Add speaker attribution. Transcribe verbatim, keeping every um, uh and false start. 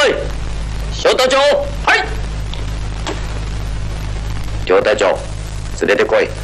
Speaker 1: 来，小大将，嗨，小大将，是你的鬼。